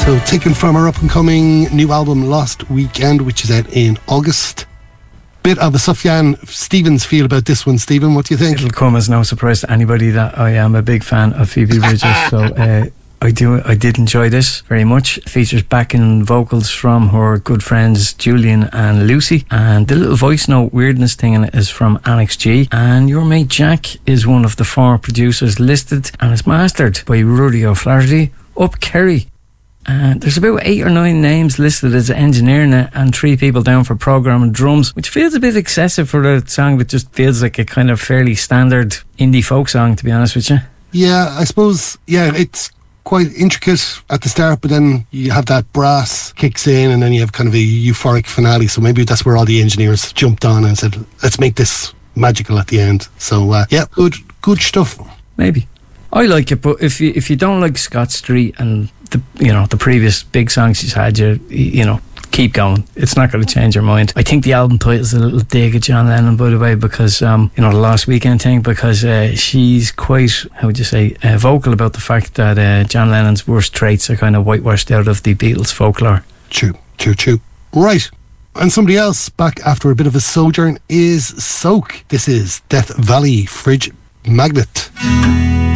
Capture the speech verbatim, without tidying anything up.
So taken from our up-and-coming new album Lost Weekend, which is out in August. Bit of a Sufjan Stevens feel about this one, Stephen. What do you think? It'll come as no surprise to anybody that I am a big fan of Phoebe Bridgers. so uh, I do. I did enjoy this very much. It features backing vocals from her good friends Julian and Lucy, and the little voice note weirdness thing in it is from Alex G. And your mate Jack is one of the four producers listed, and it's mastered by Rudy O'Flaherty up Kerry. Uh, there's about eight or nine names listed as engineer now, and three people down for program and drums, which feels a bit excessive for a song that just feels like a kind of fairly standard indie folk song, to be honest with you. Yeah, I suppose, yeah, it's quite intricate at the start, but then you have that brass kicks in, and then you have kind of a euphoric finale, so maybe that's where all the engineers jumped on and said, let's make this magical at the end. So, uh, yeah, good good stuff. Maybe. I like it, but if you if you don't like Scott Street and the you know the previous big songs she's had, you you know keep going. It's not going to change your mind. I think the album title is a little dig at John Lennon, by the way, because um you know the Last Weekend thing, because uh, she's quite, how would you say, uh, vocal about the fact that uh, John Lennon's worst traits are kind of whitewashed out of the Beatles folklore. True, true, true. Right. And somebody else back after a bit of a sojourn is Soak. This is Death Valley Fridge Magnet.